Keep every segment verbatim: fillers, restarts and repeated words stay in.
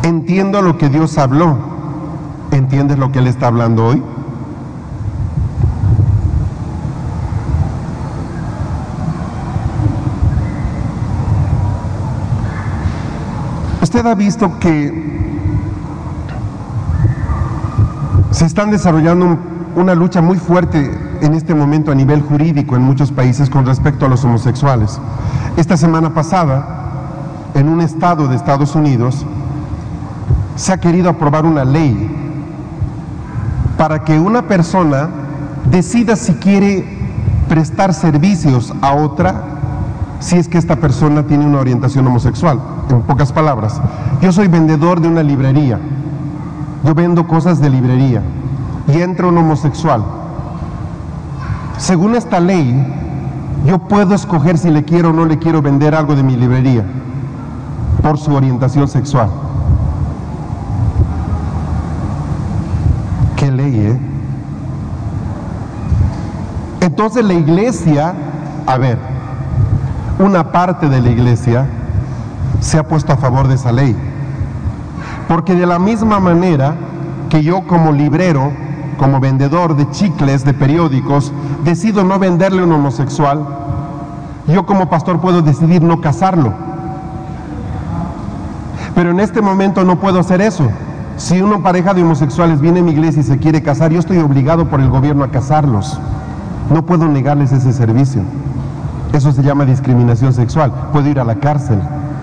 entiendo lo que Dios habló. ¿Entiendes lo que Él está hablando hoy? Usted ha visto que se están desarrollando una lucha muy fuerte en este momento a nivel jurídico en muchos países con respecto a los homosexuales. Esta semana pasada, en un estado de Estados Unidos, se ha querido aprobar una ley para que una persona decida si quiere prestar servicios a otra si es que esta persona tiene una orientación homosexual. En pocas palabras, yo soy vendedor de una librería, yo vendo cosas de librería y entra un homosexual. Según esta ley, yo puedo escoger si le quiero o no le quiero vender algo de mi librería por su orientación sexual. ¿Qué ley, eh? Entonces la iglesia, a ver, una parte de la iglesia se ha puesto a favor de esa ley. Porque de la misma manera que yo como librero, como vendedor de chicles, de periódicos, decido no venderle a un homosexual, yo como pastor puedo decidir no casarlo. Pero en este momento no puedo hacer eso. Si una pareja de homosexuales viene a mi iglesia y se quiere casar, yo estoy obligado por el gobierno a casarlos. No puedo negarles ese servicio. Eso se llama discriminación sexual. Puedo ir a la cárcel.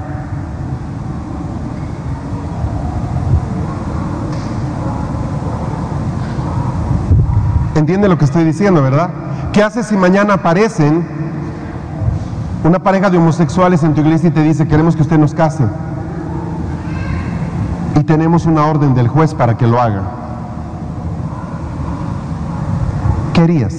¿Entiende lo que estoy diciendo, verdad? ¿Qué haces si mañana aparecen una pareja de homosexuales en tu iglesia y te dice: queremos que usted nos case? Y tenemos una orden del juez para que lo haga. ¿Qué harías?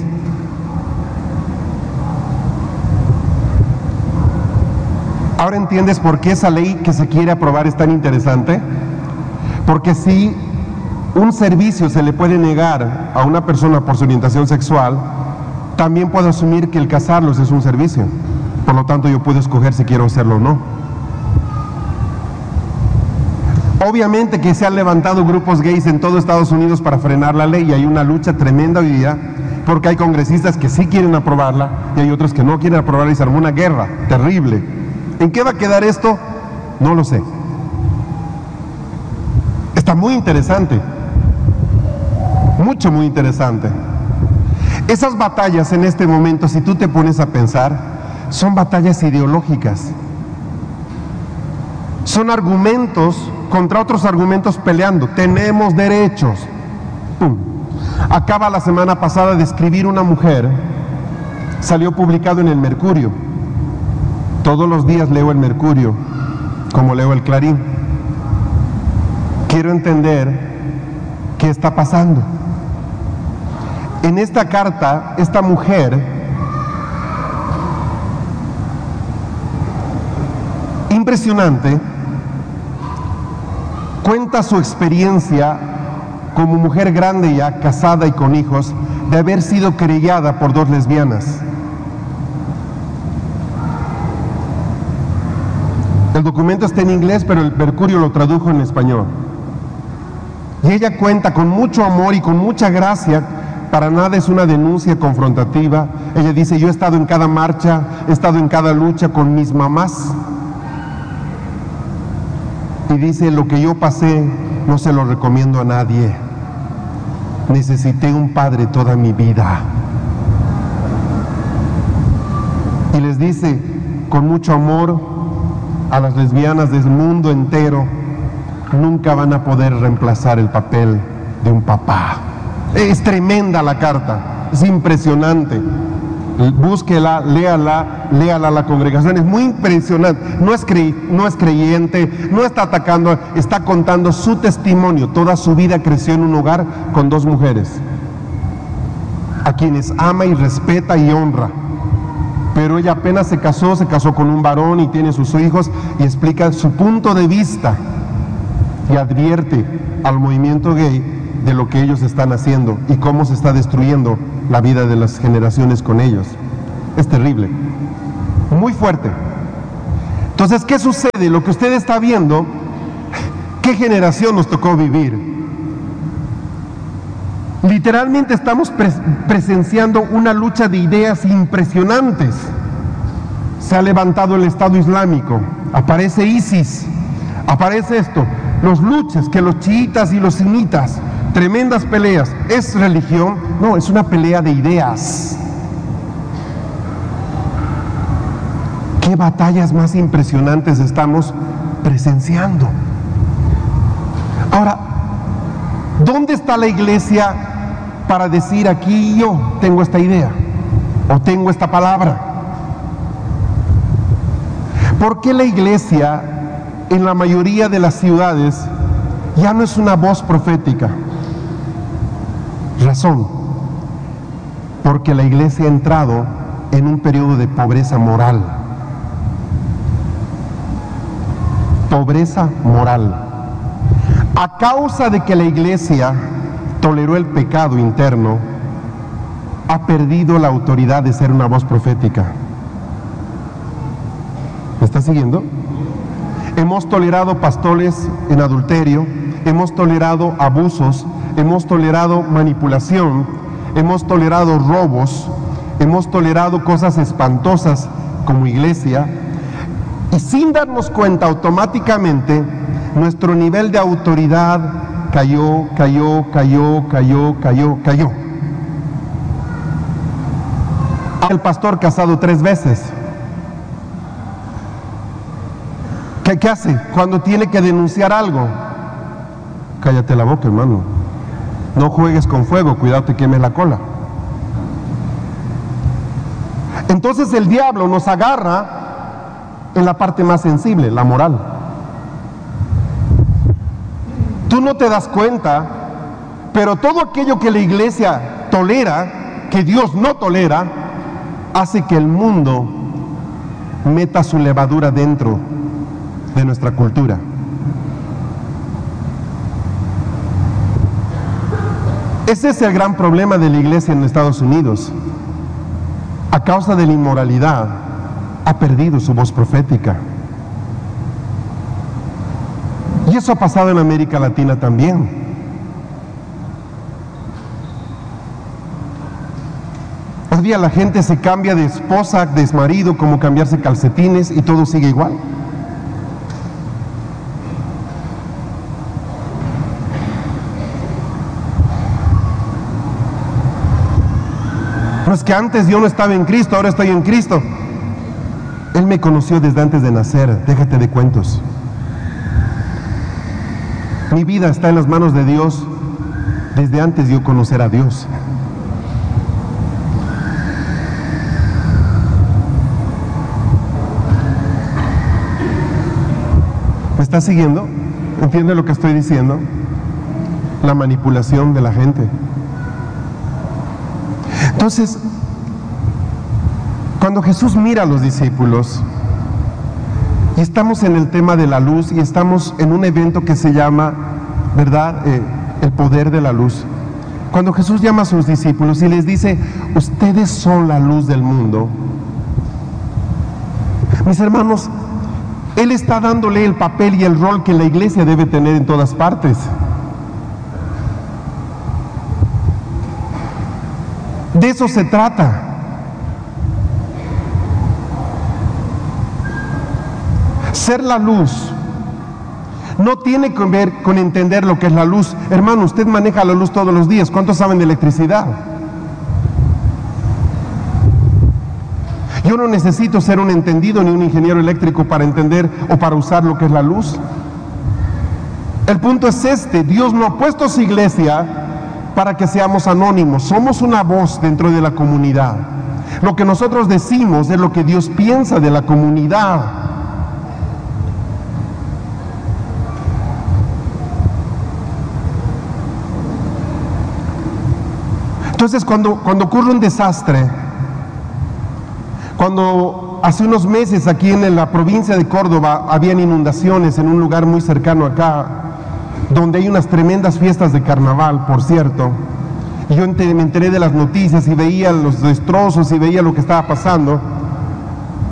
¿Ahora entiendes por qué esa ley que se quiere aprobar es tan interesante? Porque si un servicio se le puede negar a una persona por su orientación sexual, también puedo asumir que el casarlos es un servicio. Por lo tanto, yo puedo escoger si quiero hacerlo o no. Obviamente que se han levantado grupos gays en todo Estados Unidos para frenar la ley, y hay una lucha tremenda hoy día, porque hay congresistas que sí quieren aprobarla y hay otros que no quieren aprobarla, y se armó una guerra terrible. ¿En qué va a quedar esto? No lo sé. Está muy interesante. Mucho, muy interesante. Esas batallas en este momento, si tú te pones a pensar, son batallas ideológicas. Son argumentos contra otros argumentos peleando. Tenemos derechos. ¡Pum! Acaba la semana pasada de escribir una mujer, salió publicado en el Mercurio. Todos los días leo el Mercurio, como leo el Clarín. Quiero entender qué está pasando. En esta carta, esta mujer impresionante cuenta su experiencia como mujer grande ya, casada y con hijos, de haber sido querellada por dos lesbianas. El documento está en inglés, pero el Mercurio lo tradujo en español. Y ella cuenta con mucho amor y con mucha gracia. Para nada es una denuncia confrontativa. Ella dice: yo he estado en cada marcha, he estado en cada lucha con mis mamás. Y dice: lo que yo pasé no se lo recomiendo a nadie. Necesité un padre toda mi vida. Y les dice con mucho amor a las lesbianas del mundo entero: nunca van a poder reemplazar el papel de un papá. Es tremenda la carta, es impresionante. Búsquela, léala, léala a la congregación, es muy impresionante. No es, cre, no es creyente, no está atacando, está contando su testimonio. Toda su vida creció en un hogar con dos mujeres, a quienes ama y respeta y honra. Pero ella apenas se casó, se casó con un varón y tiene sus hijos, y explica su punto de vista y advierte al movimiento gay de lo que ellos están haciendo y cómo se está destruyendo la vida de las generaciones con ellos. Es terrible, muy fuerte. Entonces, ¿qué sucede? Lo que usted está viendo ¿Qué generación nos tocó vivir? Literalmente estamos pres presenciando una lucha de ideas impresionantes. Se ha levantado el Estado Islámico, aparece ISIS, aparece esto, los luches, que los chiitas y los sunitas, tremendas peleas. ¿Es religión? No, es una pelea de ideas. ¿Qué batallas más impresionantes estamos presenciando? Ahora, ¿dónde está la iglesia para decir aquí yo tengo esta idea o tengo esta palabra? ¿Por qué la iglesia en la mayoría de las ciudades ya no es una voz profética? Razón, porque la iglesia ha entrado en un periodo de pobreza moral. Pobreza moral. A causa de que la iglesia toleró el pecado interno, ha perdido la autoridad de ser una voz profética. ¿Me está siguiendo? Hemos tolerado pastores en adulterio, hemos tolerado abusos, hemos tolerado manipulación, hemos tolerado robos, hemos tolerado cosas espantosas como iglesia, y sin darnos cuenta automáticamente nuestro nivel de autoridad cayó, cayó, cayó, cayó, cayó, cayó. El pastor casado tres veces. ¿Qué, qué hace cuando tiene que denunciar algo? Cállate la boca, hermano. No juegues con fuego, cuidado te quemes la cola. Entonces el diablo nos agarra en la parte más sensible, la moral. Tú no te das cuenta, pero todo aquello que la iglesia tolera, que Dios no tolera, hace que el mundo meta su levadura dentro de nuestra cultura. Ese es el gran problema de la iglesia en Estados Unidos. A causa de la inmoralidad, ha perdido su voz profética. Y eso ha pasado en América Latina también. Hoy día la gente se cambia de esposa, de marido, como cambiarse calcetines, y todo sigue igual. No es que antes yo no estaba en Cristo, ahora estoy en Cristo. Él me conoció desde antes de nacer, déjate de cuentos. Mi vida está en las manos de Dios desde antes de yo conocer a Dios. ¿Me está siguiendo? ¿Entiende lo que estoy diciendo? La manipulación de la gente. Entonces, cuando Jesús mira a los discípulos, y estamos en el tema de la luz, y estamos en un evento que se llama, ¿verdad?, eh, el poder de la luz. Cuando Jesús llama a sus discípulos y les dice, ustedes son la luz del mundo. Mis hermanos, Él está dándole el papel y el rol que la iglesia debe tener en todas partes. De eso se trata. Ser la luz no tiene que ver con entender lo que es la luz. Hermano, usted maneja la luz todos los días. ¿Cuántos saben de electricidad? Yo no necesito ser un entendido ni un ingeniero eléctrico para entender o para usar lo que es la luz. El punto es este: Dios no ha puesto su iglesia para que seamos anónimos. Somos una voz dentro de la comunidad. Lo que nosotros decimos es lo que Dios piensa de la comunidad. Entonces, cuando, cuando ocurre un desastre, cuando hace unos meses aquí en la provincia de Córdoba habían inundaciones en un lugar muy cercano acá, donde hay unas tremendas fiestas de carnaval, por cierto, y yo me enteré de las noticias y veía los destrozos y veía lo que estaba pasando,